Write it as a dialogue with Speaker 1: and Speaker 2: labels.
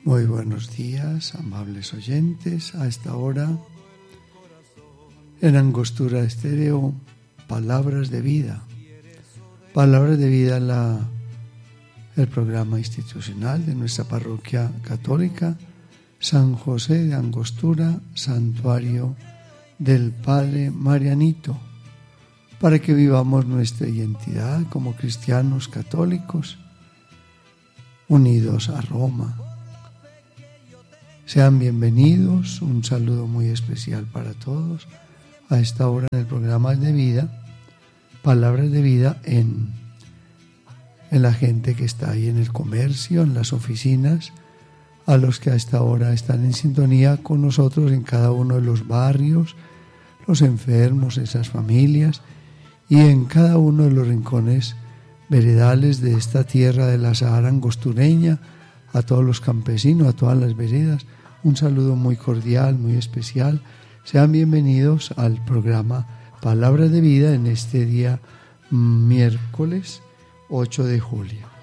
Speaker 1: Muy buenos días, amables oyentes. A esta hora, en Angostura Estéreo, Palabras de Vida. Palabras de Vida, el programa institucional de nuestra parroquia católica, San José de Angostura, Santuario del Padre Marianito, para que vivamos nuestra identidad como cristianos católicos, unidos a Roma. Sean bienvenidos, un saludo muy especial para todos a esta hora en el programa de vida, Palabras de Vida en la gente que está ahí en el comercio, en las oficinas, a los que a esta hora están en sintonía con nosotros en cada uno de los barrios, los enfermos, esas familias, y en cada uno de los rincones veredales de esta tierra de la Sahara angostureña, a todos los campesinos, a todas las veredas, un saludo muy cordial, muy especial. Sean bienvenidos al programa Palabras de Vida en este día miércoles 8 de julio.